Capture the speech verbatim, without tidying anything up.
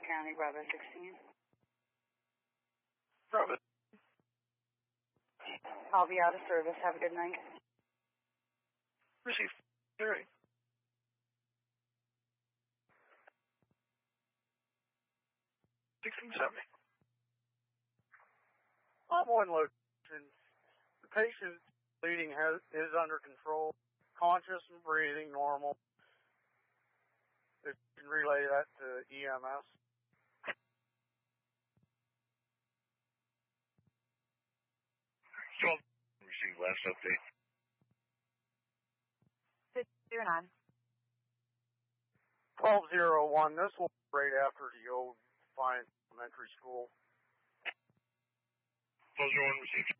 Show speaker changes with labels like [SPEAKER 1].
[SPEAKER 1] County, Bravo sixteen.
[SPEAKER 2] Bravo.
[SPEAKER 1] I'll be out of service. Have a good night.
[SPEAKER 2] Receive. Hearing. sixteen seventy.
[SPEAKER 3] On one location, the patient's bleeding has, is under control, conscious and breathing normal. If you can relay that to E M S.
[SPEAKER 2] twelve receive last update.
[SPEAKER 4] zero nine.
[SPEAKER 3] twelve oh one, this will be right after the old Defiance Elementary School.
[SPEAKER 2] twelve oh one receive.